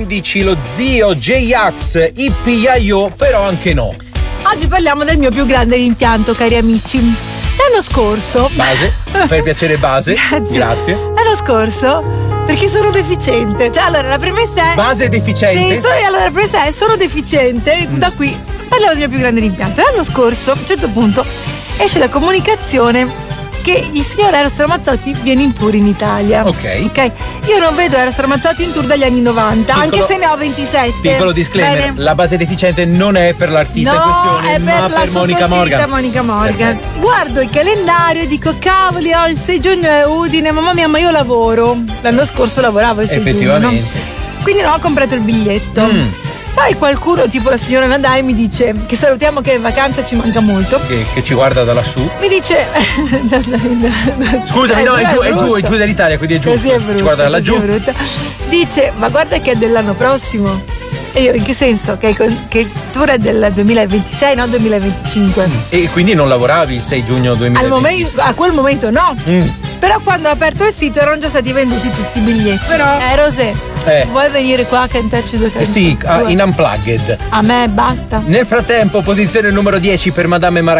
11 lo zio J-Ax, Ippi-Yayo, però anche no. Oggi parliamo del mio più grande rimpianto, cari amici. L'anno scorso. Base, per piacere base. Grazie. L'anno scorso, perché sono deficiente. Cioè, allora, la premessa è. Base deficiente? Sì, allora la premessa è sono deficiente. Da qui parliamo del mio più grande rimpianto. L'anno scorso, a un certo punto, esce la comunicazione che il signor Eros Ramazzotti viene in tour in Italia. Ok. Io non vedo Eros Ramazzotti in tour dagli anni 90, anche se ne ho 27. Piccolo disclaimer: la base deficiente non è per l'artista in questione, ma per Monica Morgan. Guardo il calendario e dico: cavoli, ho il 6 giugno a Udine, mamma mia, ma io lavoro. L'anno scorso lavoravo il 6 effettivamente. giugno, no? Quindi non ho comprato il biglietto. Poi qualcuno, tipo la signora Nadai, mi dice, che salutiamo, che in vacanza ci manca molto, che ci guarda da lassù, mi dice scusami, no, è giù dall'Italia, quindi è giù. Così è brutto, ci guarda da laggiù. Dice: ma guarda che è dell'anno prossimo. E io: in che senso? Che il tour è del 2026, no 2025. E quindi non lavoravi il 6 giugno 2026? A quel momento no. Però quando ho aperto il sito erano già stati venduti tutti i biglietti. Però Rosè, vuoi venire qua a cantarci due canzoni? Sì, in Unplugged. A me basta. Nel frattempo, posizione numero 10 per Madame Maracana.